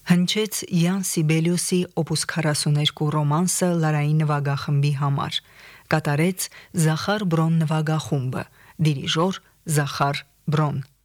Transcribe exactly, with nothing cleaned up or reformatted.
Հնչեց Յան Սիբելիուսի օպուս քառասուններկու ռոմանսը լարային նվագախմբի համար, կատարեց Զախար Բրոն նվագախումբը, դիրիժոր Զախար Բրոն։